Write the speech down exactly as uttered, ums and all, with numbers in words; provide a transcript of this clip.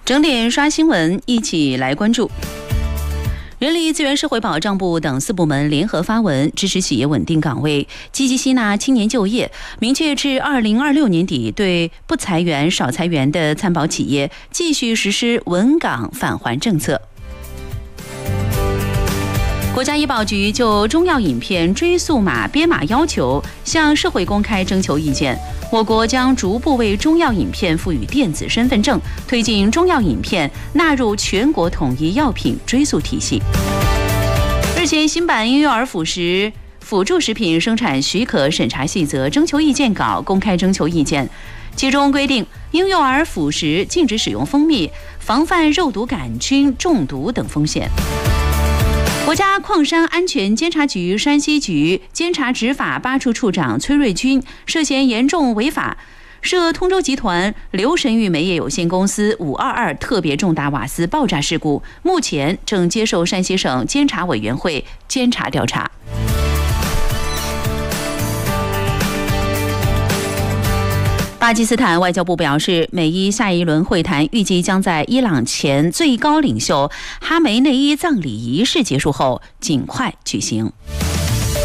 整点刷新闻，一起来关注。人力资源社会保障部等四部门联合发文，支持企业稳定岗位，积极吸纳青年就业，明确至二零二六年底对不裁员、少裁员的参保企业继续实施稳岗返还政策。国家医保局就中药饮片追溯码编码要求向社会公开征求意见。我国将逐步为中药饮片赋予电子身份证，推进中药饮片纳入全国统一药品追溯体系。日前，新版婴幼儿辅食辅助食品生产许可审查细则征求意见稿公开征求意见，其中规定，婴幼儿辅食禁止使用蜂蜜，防范肉毒杆菌中毒等风险。国家矿山安全监察局山西局监察执法八处处长崔瑞军涉嫌严重违法，涉通州集团刘神玉煤业有限公司五二二特别重大瓦斯爆炸事故，目前正接受山西省监察委员会监察调查。巴基斯坦外交部表示，美伊下一轮会谈预计将在伊朗前最高领袖哈梅内伊葬礼仪式结束后尽快举行。